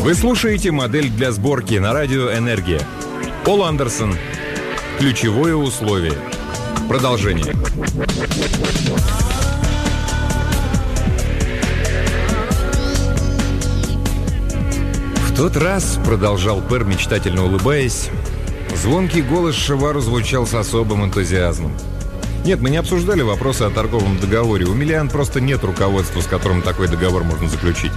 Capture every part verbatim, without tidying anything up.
Вы слушаете «Модель для сборки» на радио «Энергия». Пол Андерсон. Ключевое условие. Продолжение. В тот раз, продолжал Пэр, мечтательно улыбаясь, звонкий голос Шивару звучал с особым энтузиазмом. Нет, мы не обсуждали вопросы о торговом договоре. У Миллиан просто нет руководства, с которым такой договор можно заключить.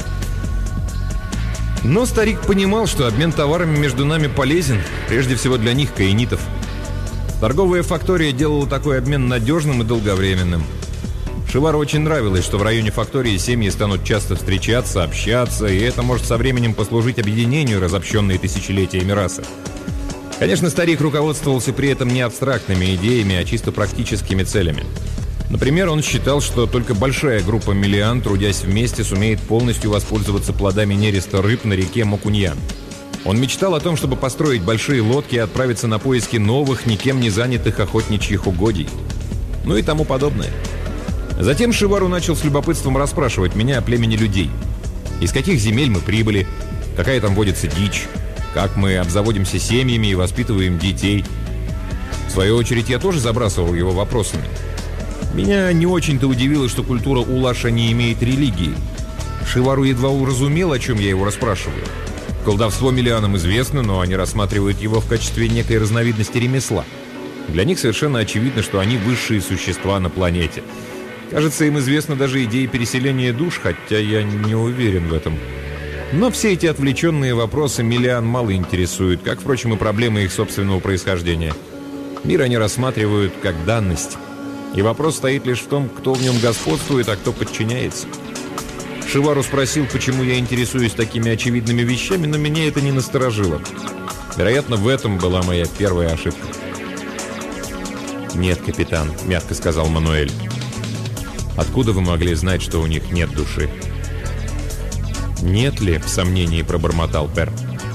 Но старик понимал, что обмен товарами между нами полезен, прежде всего для них, каинитов. Торговая фактория делала такой обмен надежным и долговременным. Шивару очень нравилось, что в районе фактории семьи станут часто встречаться, общаться, и это может со временем послужить объединению разобщенной тысячелетиями расы. Конечно, старик руководствовался при этом не абстрактными идеями, а чисто практическими целями. Например, он считал, что только большая группа Миллиан, трудясь вместе, сумеет полностью воспользоваться плодами нереста рыб на реке Мокуньян. Он мечтал о том, чтобы построить большие лодки и отправиться на поиски новых, никем не занятых охотничьих угодий. Ну и тому подобное. Затем Шивару начал с любопытством расспрашивать меня о племени людей. Из каких земель мы прибыли, какая там водится дичь, как мы обзаводимся семьями и воспитываем детей. В свою очередь, я тоже забрасывал его вопросами. Меня не очень-то удивило, что культура Улаша не имеет религии. Шивару едва уразумел, о чем я его расспрашиваю. Колдовство Миллианам известно, но они рассматривают его в качестве некой разновидности ремесла. Для них совершенно очевидно, что они высшие существа на планете. Кажется, им известна даже идея переселения душ, хотя я не уверен в этом. Но все эти отвлеченные вопросы Миллиан мало интересуют, как, впрочем, и проблемы их собственного происхождения. Мир они рассматривают как данность. И вопрос стоит лишь в том, кто в нем господствует, а кто подчиняется. Шивару спросил, почему я интересуюсь такими очевидными вещами, но меня это не насторожило. Вероятно, в этом была моя первая ошибка. «Нет, капитан», — мягко сказал Мануэль. «Откуда вы могли знать, что у них нет души?» «Нет ли?» — в сомнении пробормотал Пэр.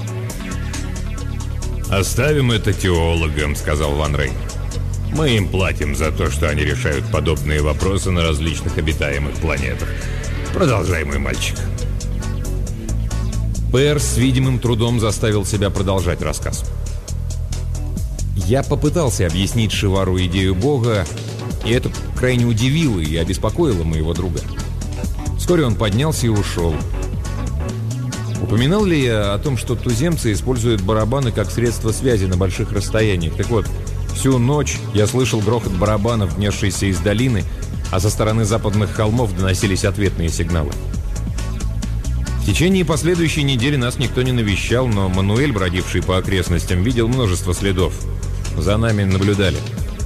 «Оставим это теологам», — сказал Ван Рей. «Мы им платим за то, что они решают подобные вопросы на различных обитаемых планетах. Продолжай, мой мальчик». Пэр с видимым трудом заставил себя продолжать рассказ. Я попытался объяснить Шивару идею Бога, и это крайне удивило и обеспокоило моего друга. Вскоре он поднялся и ушел. Упоминал ли я о том, что туземцы используют барабаны как средство связи на больших расстояниях? Так вот, всю ночь я слышал грохот барабанов, внесшийся из долины, а со стороны западных холмов доносились ответные сигналы. В течение последующей недели нас никто не навещал, но Мануэль, бродивший по окрестностям, видел множество следов. За нами наблюдали.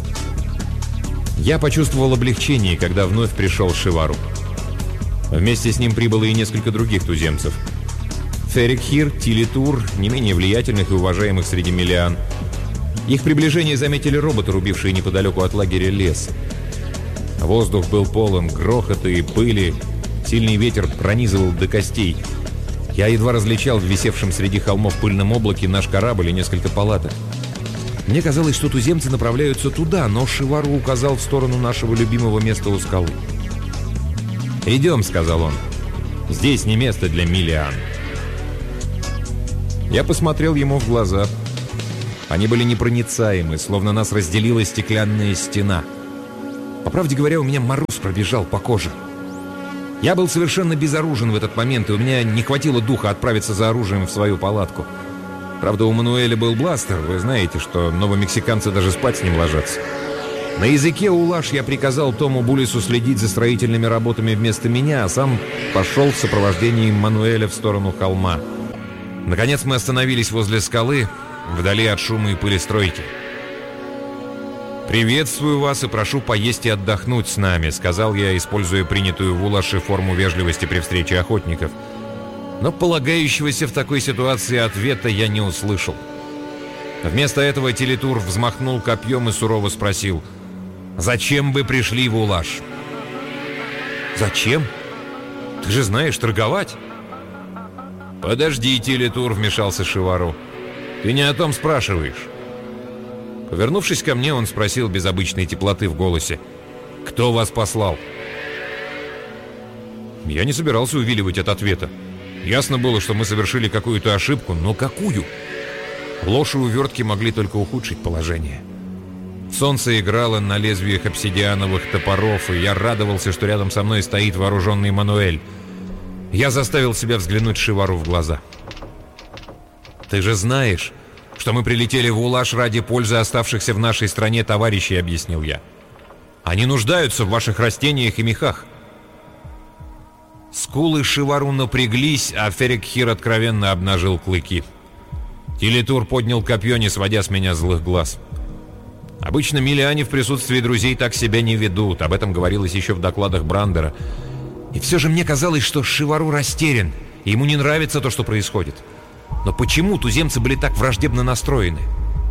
Я почувствовал облегчение, когда вновь пришел Шивару. Вместе с ним прибыло и несколько других туземцев. Ферикхир, Тилитур, не менее влиятельных и уважаемых среди Миллиан. Их приближение заметили роботы, рубившие неподалеку от лагеря лес. Воздух был полон грохота и пыли. Сильный ветер пронизывал до костей. Я едва различал в висевшем среди холмов пыльном облаке наш корабль и несколько палаток. Мне казалось, что туземцы направляются туда, но Шивару указал в сторону нашего любимого места у скалы. «Идем», — сказал он. «Здесь не место для Миллиан». Я посмотрел ему в глаза. Они были непроницаемы, словно нас разделила стеклянная стена. По правде говоря, у меня мороз пробежал по коже. Я был совершенно безоружен в этот момент, и у меня не хватило духа отправиться за оружием в свою палатку. Правда, у Мануэля был бластер, вы знаете, что новомексиканцы даже спать с ним ложатся. На языке улаш я приказал Тому Булису следить за строительными работами вместо меня, а сам пошел в сопровождении Мануэля в сторону холма. Наконец мы остановились возле скалы, вдали от шума и пыли стройки. «Приветствую вас и прошу поесть и отдохнуть с нами», — сказал я, используя принятую в улаше форму вежливости при встрече охотников. Но полагающегося в такой ситуации ответа я не услышал. Вместо этого Тилитур взмахнул копьем и сурово спросил: «Зачем вы пришли в улаш?» «Зачем? Ты же знаешь торговать». «Подожди, Тилитур», — вмешался Шивару. «Ты не о том спрашиваешь». Повернувшись ко мне, он спросил без обычной теплоты в голосе: «Кто вас послал?» Я не собирался увиливать от ответа. Ясно было, что мы совершили какую-то ошибку, но какую? Ложь и увертки могли только ухудшить положение. Солнце играло на лезвиях обсидиановых топоров, и я радовался, что рядом со мной стоит вооруженный Мануэль. Я заставил себя взглянуть Шивару в глаза. «Ты же знаешь, что мы прилетели в Улаш ради пользы оставшихся в нашей стране товарищей», — объяснил я. «Они нуждаются в ваших растениях и мехах». Скулы Шивару напряглись, а Ферекхир откровенно обнажил клыки. Телетур поднял копье, не сводя с меня злых глаз. Обычно миллиане в присутствии друзей так себя не ведут, об этом говорилось еще в докладах Брандера. И все же мне казалось, что Шивару растерян, и ему не нравится то, что происходит. Но почему туземцы были так враждебно настроены?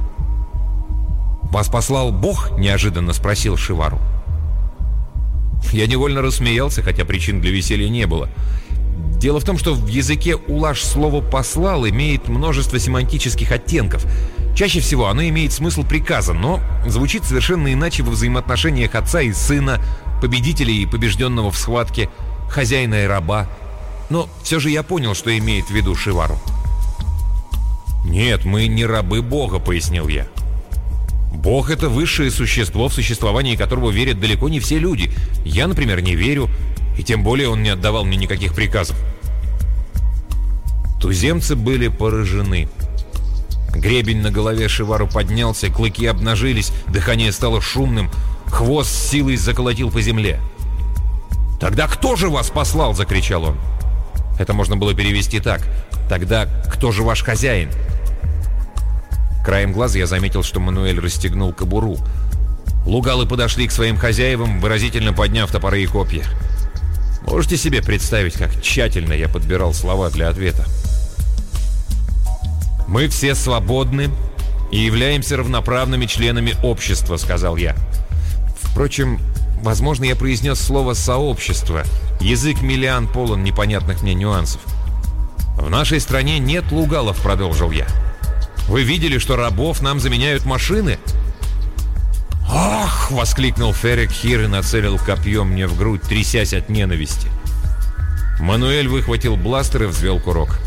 «Вас послал Бог?» – неожиданно спросил Шивару. Я невольно рассмеялся, хотя причин для веселья не было. Дело в том, что в языке улаш слово «послал» имеет множество семантических оттенков. Чаще всего оно имеет смысл приказа, но звучит совершенно иначе во взаимоотношениях отца и сына, победителя и побежденного в схватке, хозяина и раба. Но все же я понял, что имеет в виду Шивару. «Нет, мы не рабы Бога», — пояснил я. «Бог — это высшее существо, в существовании которого верят далеко не все люди. Я, например, не верю, и тем более он не отдавал мне никаких приказов». Туземцы были поражены. Гребень на голове Шивару поднялся, клыки обнажились, дыхание стало шумным, хвост с силой заколотил по земле. «Тогда кто же вас послал?» — закричал он. Это можно было перевести так: «Тогда кто же ваш хозяин?» Краем глаза я заметил, что Мануэль расстегнул кобуру. Лугалы подошли к своим хозяевам, выразительно подняв топоры и копья. Можете себе представить, как тщательно я подбирал слова для ответа. «Мы все свободны и являемся равноправными членами общества», — сказал я. Впрочем, возможно, я произнес слово «сообщество». Язык миллиан полон непонятных мне нюансов. «В нашей стране нет лугалов», — продолжил я. «Вы видели, что рабов нам заменяют машины?» «Ах!» — воскликнул Ферекхир и нацелил копье мне в грудь, трясясь от ненависти. Мануэль выхватил бластер и взвел курок.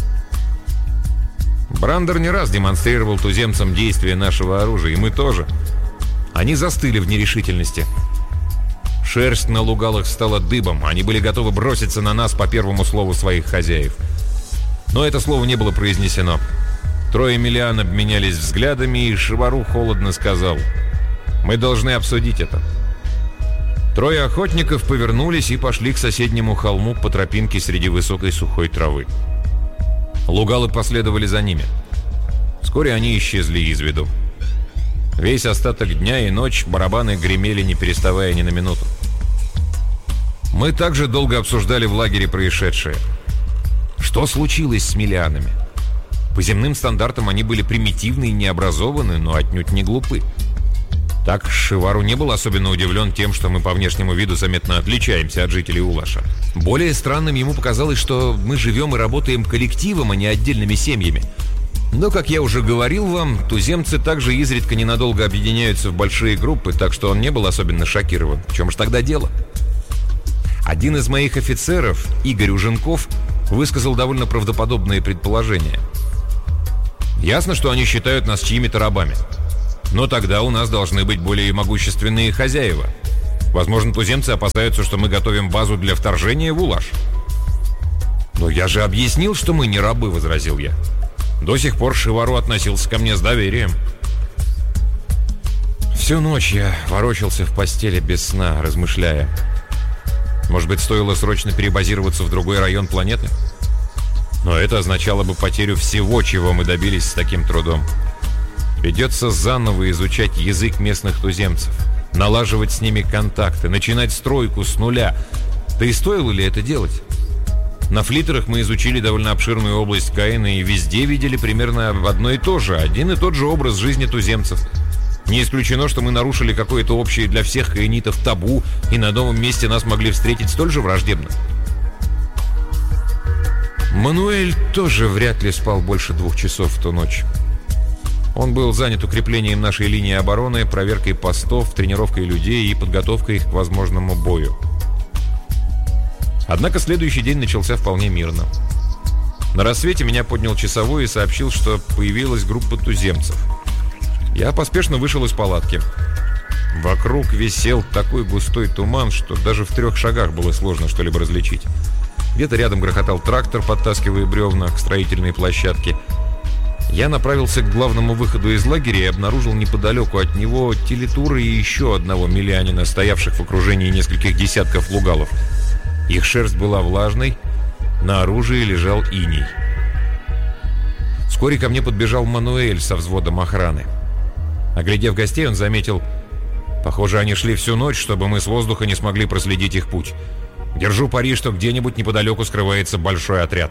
Брандер не раз демонстрировал туземцам действия нашего оружия, и мы тоже. Они застыли в нерешительности. Шерсть на лугалах стала дыбом, они были готовы броситься на нас по первому слову своих хозяев. Но это слово не было произнесено. Трое миллиан обменялись взглядами, и Шивару холодно сказал: «Мы должны обсудить это». Трое охотников повернулись и пошли к соседнему холму по тропинке среди высокой сухой травы. Лугалы последовали за ними. Вскоре они исчезли из виду. Весь остаток дня и ночь барабаны гремели, не переставая ни на минуту. Мы также долго обсуждали в лагере происшедшее. Что случилось с миллианами? По земным стандартам они были примитивны и необразованы, но отнюдь не глупы. Так Шивару не был особенно удивлен тем, что мы по внешнему виду заметно отличаемся от жителей Улаша. Более странным ему показалось, что мы живем и работаем коллективом, а не отдельными семьями. Но, как я уже говорил вам, туземцы также изредка ненадолго объединяются в большие группы, так что он не был особенно шокирован. В чем же тогда дело? Один из моих офицеров, Игорь Уженков, высказал довольно правдоподобные предположения. Ясно, что они считают нас чьими-то рабами. Но тогда у нас должны быть более могущественные хозяева. Возможно, туземцы опасаются, что мы готовим базу для вторжения в Улаш. «Но я же объяснил, что мы не рабы», — возразил я. До сих пор Шивару относился ко мне с доверием. Всю ночь я ворочался в постели без сна, размышляя. Может быть, стоило срочно перебазироваться в другой район планеты? Но это означало бы потерю всего, чего мы добились с таким трудом. Придется заново изучать язык местных туземцев, налаживать с ними контакты, начинать стройку с нуля. Да и стоило ли это делать? На флиттерах мы изучили довольно обширную область Каина и везде видели примерно одно и то же, один и тот же образ жизни туземцев. Не исключено, что мы нарушили какое-то общее для всех каинитов табу, и на новом месте нас могли встретить столь же враждебно. Мануэль тоже вряд ли спал больше двух часов в ту ночь. Он был занят укреплением нашей линии обороны, проверкой постов, тренировкой людей и подготовкой их к возможному бою. Однако следующий день начался вполне мирно. На рассвете меня поднял часовой и сообщил, что появилась группа туземцев. Я поспешно вышел из палатки. Вокруг висел такой густой туман, что даже в трех шагах было сложно что-либо различить. Где-то рядом грохотал трактор, подтаскивая бревна к строительной площадке. Я направился к главному выходу из лагеря и обнаружил неподалеку от него Телетура и еще одного милянина, стоявших в окружении нескольких десятков лугалов. Их шерсть была влажной, на оружии лежал иней. Вскоре ко мне подбежал Мануэль со взводом охраны. Оглядев гостей, он заметил: «Похоже, они шли всю ночь, чтобы мы с воздуха не смогли проследить их путь. Держу пари, что где-нибудь неподалеку скрывается большой отряд».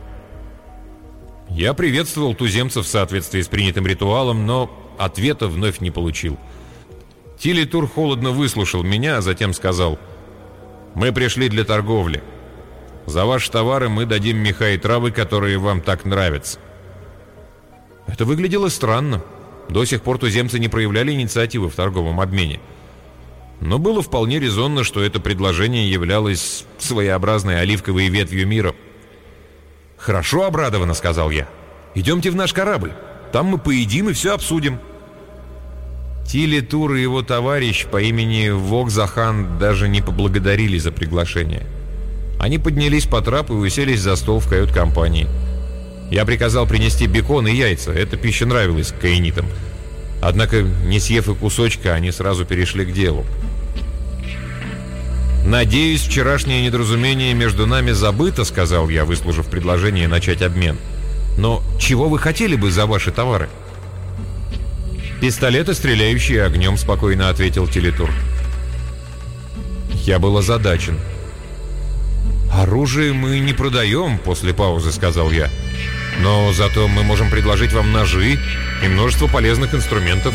Я приветствовал туземцев в соответствии с принятым ритуалом, но ответа вновь не получил. Телетур холодно выслушал меня, а затем сказал: «Мы пришли для торговли. За ваши товары мы дадим меха и травы, которые вам так нравятся». Это выглядело странно. До сих пор туземцы не проявляли инициативы в торговом обмене. Но было вполне резонно, что это предложение являлось своеобразной оливковой ветвью мира. «Хорошо обрадованно», — сказал я. «Идемте в наш корабль. Там мы поедим и все обсудим». Телетур и его товарищ по имени Вок-Захан даже не поблагодарили за приглашение. Они поднялись по трапу и уселись за стол в кают-компании. Я приказал принести бекон и яйца. Эта пища нравилась каинитам. Однако, не съев и кусочка, они сразу перешли к делу. «Надеюсь, вчерашнее недоразумение между нами забыто», — сказал я, выслушав предложение начать обмен. «Но чего вы хотели бы за ваши товары?» «Пистолеты, стреляющие огнем», — спокойно ответил Телетур. Я был озадачен. «Оружие мы не продаем», — после паузы сказал я. «Но зато мы можем предложить вам ножи и множество полезных инструментов».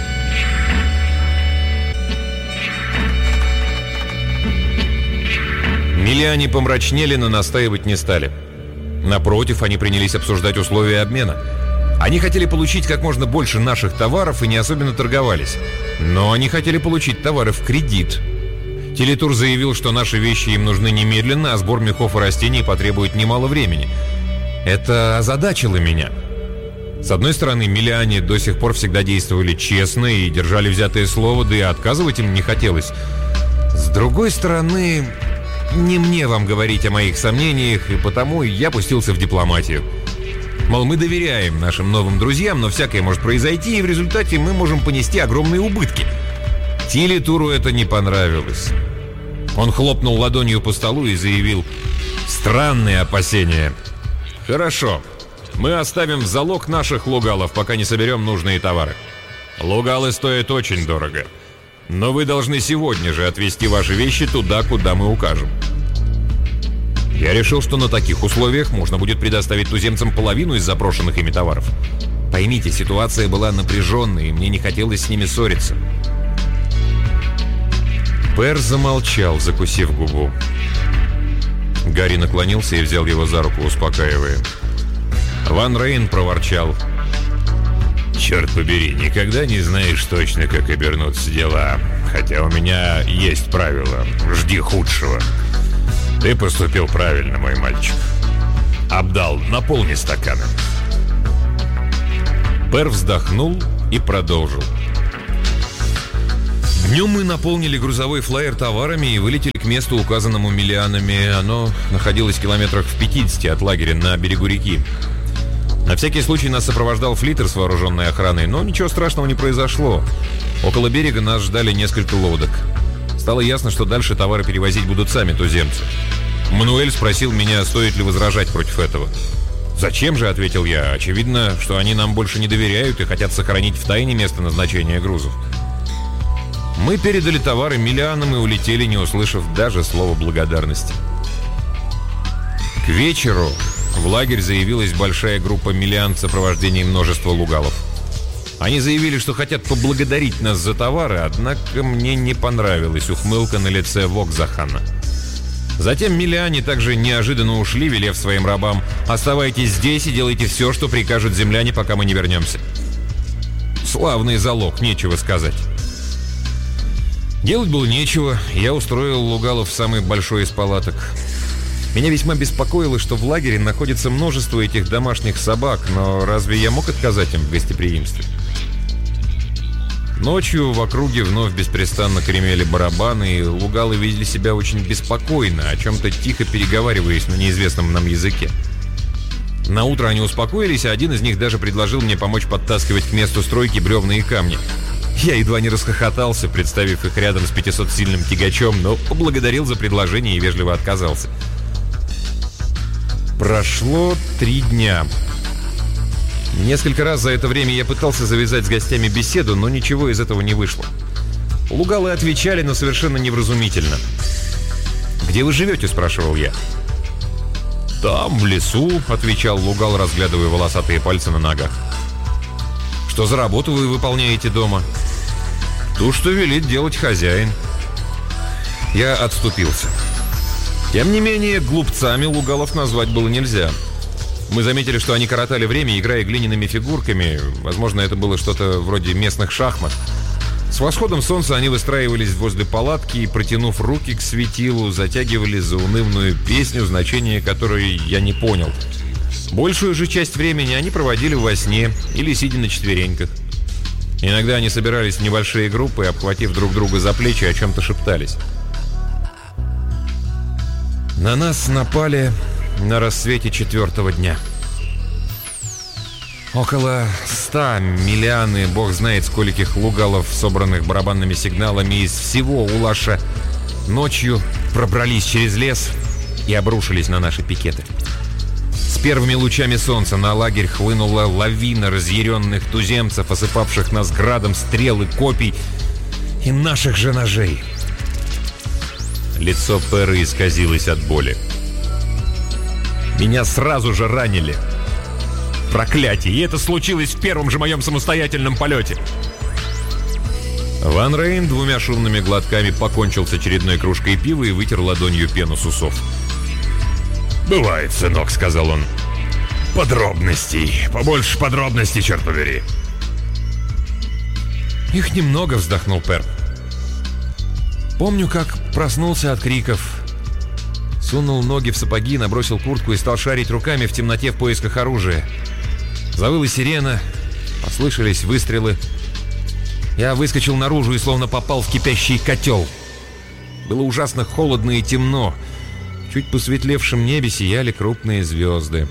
Милиане помрачнели, но настаивать не стали. Напротив, они принялись обсуждать условия обмена. Они хотели получить как можно больше наших товаров и не особенно торговались. Но они хотели получить товары в кредит. Телетур заявил, что наши вещи им нужны немедленно, а сбор мехов и растений потребует немало времени. Это озадачило меня. С одной стороны, милиане до сих пор всегда действовали честно и держали взятое слово, да и отказывать им не хотелось. С другой стороны, не мне вам говорить о моих сомнениях, и потому я пустился в дипломатию. Мол, мы доверяем нашим новым друзьям, но всякое может произойти, и в результате мы можем понести огромные убытки. Телетуру это не понравилось. Он хлопнул ладонью по столу и заявил: «Странные опасения. Хорошо, мы оставим в залог наших лугалов, пока не соберем нужные товары. Лугалы стоят очень дорого. Но вы должны сегодня же отвезти ваши вещи туда, куда мы укажем». Я решил, что на таких условиях можно будет предоставить туземцам половину из запрошенных ими товаров. Поймите, ситуация была напряженной, и мне не хотелось с ними ссориться. Пэр замолчал, закусив губу. Гарри наклонился и взял его за руку, успокаивая. Ван Рейн проворчал: «Черт побери, никогда не знаешь точно, как обернутся дела. Хотя у меня есть правило: жди худшего. Ты поступил правильно, мой мальчик. Абдал, наполни стаканы». Пэр вздохнул и продолжил. Днем мы наполнили грузовой флайер товарами и вылетели к месту, указанному милианами. Оно находилось в километрах в пятидесяти от лагеря на берегу реки. На всякий случай нас сопровождал флитер с вооруженной охраной, но ничего страшного не произошло. Около берега нас ждали несколько лодок. Стало ясно, что дальше товары перевозить будут сами туземцы. Мануэль спросил меня, стоит ли возражать против этого. «Зачем же?» — ответил я. «Очевидно, что они нам больше не доверяют и хотят сохранить в тайне место назначения грузов». Мы передали товары милианам и улетели, не услышав даже слова благодарности. К вечеру в лагерь заявилась большая группа милиан в сопровождении множества лугалов. Они заявили, что хотят поблагодарить нас за товары, однако мне не понравилась ухмылка на лице Вок-Захана. Затем милиане также неожиданно ушли, велев своим рабам: «Оставайтесь здесь и делайте все, что прикажут земляне, пока мы не вернемся». Славный залог, нечего сказать. Делать было нечего, я устроил лугалов в самый большой из палаток. Меня весьма беспокоило, что в лагере находится множество этих домашних собак, но разве я мог отказать им в гостеприимстве? Ночью в округе вновь беспрестанно гремели барабаны, и лугалы видели себя очень беспокойно, о чем-то тихо переговариваясь на неизвестном нам языке. Наутро они успокоились, а один из них даже предложил мне помочь подтаскивать к месту стройки бревна и камни. Я едва не расхохотался, представив их рядом с пятисотсильным тягачом, но поблагодарил за предложение и вежливо отказался. Прошло три дня. Несколько раз за это время я пытался завязать с гостями беседу, но ничего из этого не вышло. Лугалы отвечали, но совершенно невразумительно. «Где вы живете?» – спрашивал я. «Там, в лесу», – отвечал лугал, разглядывая волосатые пальцы на ногах. «Что за работу вы выполняете дома?» «То, что велит делать хозяин». Я отступился. Тем не менее, глупцами лугалов назвать было нельзя. Мы заметили, что они коротали время, играя глиняными фигурками. Возможно, это было что-то вроде местных шахмат. С восходом солнца они выстраивались возле палатки и, протянув руки к светилу, затягивали заунывную песню, значение которой я не понял. Большую же часть времени они проводили во сне или сидя на четвереньках. Иногда они собирались в небольшие группы и, обхватив друг друга за плечи, о чем-то шептались. На нас напали на рассвете четвертого дня. Около ста миллианы, бог знает скольких лугалов, собранных барабанными сигналами из всего Улаша, ночью пробрались через лес и обрушились на наши пикеты. С первыми лучами солнца на лагерь хлынула лавина разъяренных туземцев, осыпавших нас градом стрел и копий и наших же ножей. Лицо Перы исказилось от боли. Меня сразу же ранили. Проклятие! И это случилось в первом же моем самостоятельном полете. Ван Рейн двумя шумными глотками покончил с очередной кружкой пива и вытер ладонью пену с усов. «Бывает, сынок», — сказал он. «Подробностей. Побольше подробностей, черт побери». «Их немного», — вздохнул Пер. «Помню, как проснулся от криков. Сунул ноги в сапоги, набросил куртку и стал шарить руками в темноте в поисках оружия. Завыла сирена, послышались выстрелы. Я выскочил наружу и словно попал в кипящий котел. Было ужасно холодно и темно. В чуть посветлевшем небе сияли крупные звезды.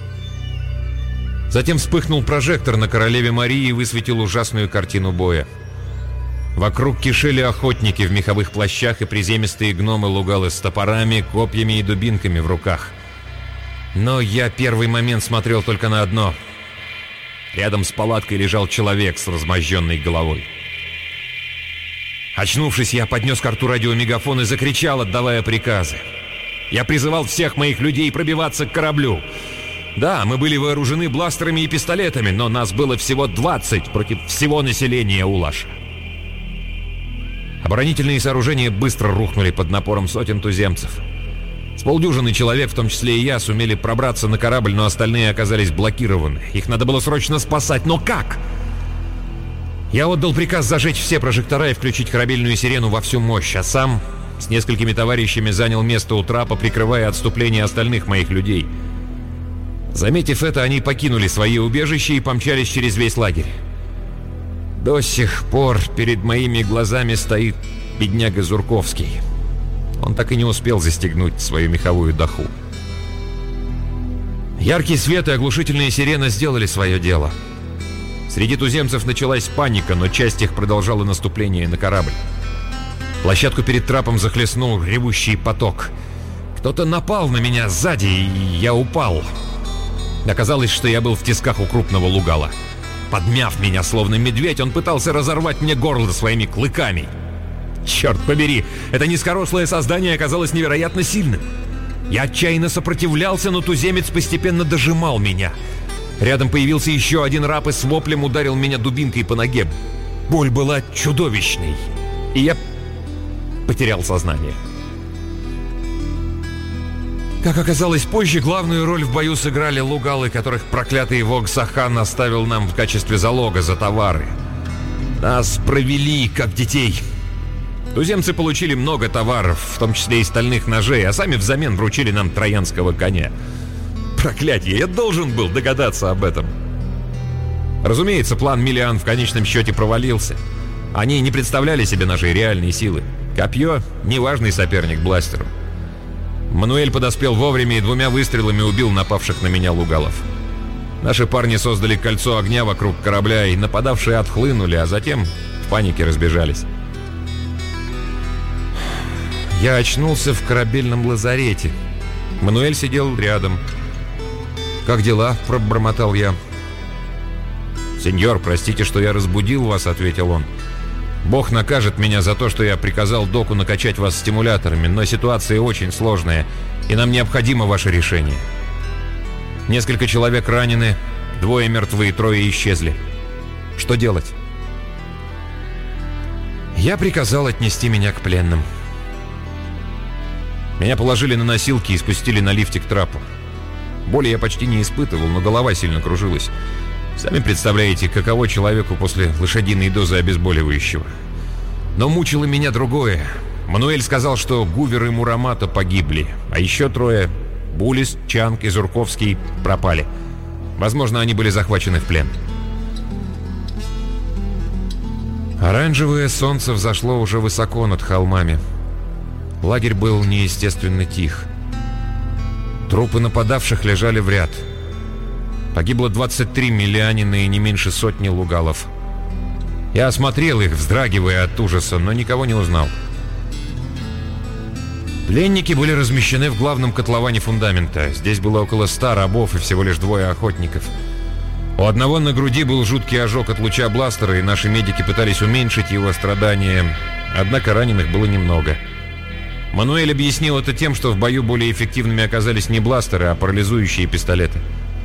Затем вспыхнул прожектор на Королеве Марии и высветил ужасную картину боя. Вокруг кишели охотники в меховых плащах и приземистые гномы-лугалы с топорами, копьями и дубинками в руках. Но я первый момент смотрел только на одно. Рядом с палаткой лежал человек с размозженной головой. Очнувшись, я поднес к рту радиомегафон и закричал, отдавая приказы. Я призывал всех моих людей пробиваться к кораблю. Да, мы были вооружены бластерами и пистолетами, но нас было всего двадцать против всего населения Улаша. Оборонительные сооружения быстро рухнули под напором сотен туземцев. С полдюжины человек, в том числе и я, сумели пробраться на корабль, но остальные оказались блокированы. Их надо было срочно спасать, но как? Я отдал приказ зажечь все прожектора и включить корабельную сирену во всю мощь, а сам с несколькими товарищами занял место у трапа, прикрывая отступление остальных моих людей. Заметив это, они покинули свои убежища и помчались через весь лагерь. До сих пор перед моими глазами стоит бедняга Зурковский. Он так и не успел застегнуть свою меховую даху. Яркий свет и оглушительная сирена сделали свое дело. Среди туземцев началась паника, но часть их продолжала наступление на корабль. Площадку перед трапом захлестнул ревущий поток. Кто-то напал на меня сзади, и я упал. Оказалось, что я был в тисках у крупного лугала. Подмяв меня, словно медведь, он пытался разорвать мне горло своими клыками. Черт побери, это низкорослое создание оказалось невероятно сильным. Я отчаянно сопротивлялся, но туземец постепенно дожимал меня. Рядом появился еще один раб и с воплем ударил меня дубинкой по ноге. Боль была чудовищной, и я потерял сознание. Как оказалось позже, главную роль в бою сыграли лугалы, которых проклятый Вогсахан оставил нам в качестве залога за товары. Нас провели, как детей. Туземцы получили много товаров, в том числе и стальных ножей, а сами взамен вручили нам троянского коня. Проклятье, я должен был догадаться об этом. Разумеется, план Миллиан в конечном счете провалился. Они не представляли себе нашей реальной силы. Копье — неважный соперник бластеру. Мануэль подоспел вовремя и двумя выстрелами убил напавших на меня лугалов. Наши парни создали кольцо огня вокруг корабля, и нападавшие отхлынули, а затем в панике разбежались. Я очнулся в корабельном лазарете. Мануэль сидел рядом. «Как дела?» – пробормотал я. «Сеньор, простите, что я разбудил вас», – ответил он. «Бог накажет меня за то, что я приказал доку накачать вас стимуляторами, но ситуация очень сложная, и нам необходимо ваше решение. Несколько человек ранены, двое мертвы, трое исчезли. Что делать?» Я приказал отнести меня к пленным. Меня положили на носилки и спустили на лифте к трапу. Боли я почти не испытывал, но голова сильно кружилась. Сами представляете, каково человеку после лошадиной дозы обезболивающего. Но мучило меня другое. Мануэль сказал, что Гувер и Мурамато погибли, а еще трое — Булис, Чанг и Зурковский — пропали. Возможно, они были захвачены в плен. Оранжевое солнце взошло уже высоко над холмами. Лагерь был неестественно тих. Трупы нападавших лежали в ряд. Погибло двадцать три миллианина и не меньше сотни лугалов. Я осмотрел их, вздрагивая от ужаса, но никого не узнал. Пленники были размещены в главном котловане фундамента. Здесь было около ста рабов и всего лишь двое охотников. У одного на груди был жуткий ожог от луча бластера, и наши медики пытались уменьшить его страдания, однако раненых было немного. Мануэль объяснил это тем, что в бою более эффективными оказались не бластеры, а парализующие пистолеты.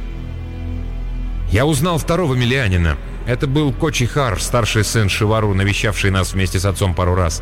Я узнал второго миллианина. Это был Кочихар, старший сын Шивару, навещавший нас вместе с отцом пару раз.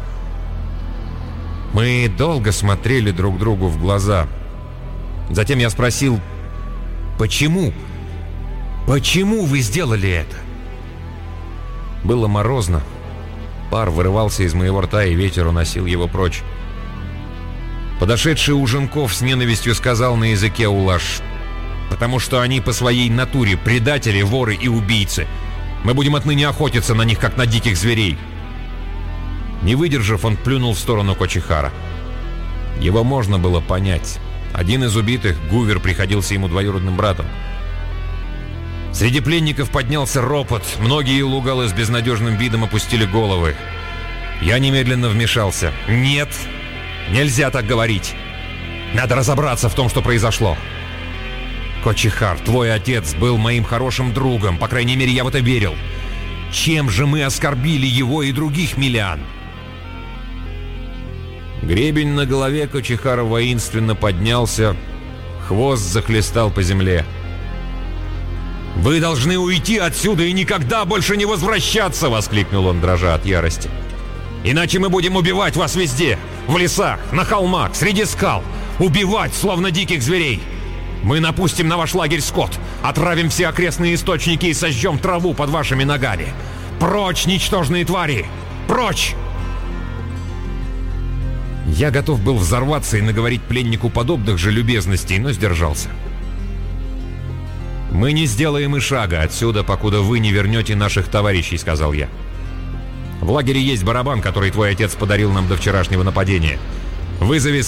Мы долго смотрели друг другу в глаза. Затем я спросил: «Почему? Почему вы сделали это?» Было морозно. Пар вырывался из моего рта, и ветер уносил его прочь. Подошедший Уженков с ненавистью сказал на языке улаш: «Потому что они по своей натуре предатели, воры и убийцы. Мы будем отныне охотиться на них, как на диких зверей». Не выдержав, он плюнул в сторону Кочихара. Его можно было понять. Один из убитых, Гувер, приходился ему двоюродным братом. Среди пленников поднялся ропот. Многие лугалы с безнадежным видом опустили головы. Я немедленно вмешался. «Нет, нельзя так говорить. Надо разобраться в том, что произошло. Кочихар, твой отец был моим хорошим другом, по крайней мере, я в это верил. Чем же мы оскорбили его и других миллиан?» Гребень на голове Кочихара воинственно поднялся, хвост захлестал по земле. «Вы должны уйти отсюда и никогда больше не возвращаться!» — воскликнул он, дрожа от ярости. «Иначе мы будем убивать вас везде! В лесах, на холмах, среди скал! Убивать, словно диких зверей! Мы напустим на ваш лагерь скот, отравим все окрестные источники и сожжем траву под вашими ногами! Прочь, ничтожные твари! Прочь!» Я готов был взорваться и наговорить пленнику подобных же любезностей, но сдержался. «Мы не сделаем и шага отсюда, покуда вы не вернете наших товарищей», — сказал я. «В лагере есть барабан, который твой отец подарил нам до вчерашнего нападения. Вызови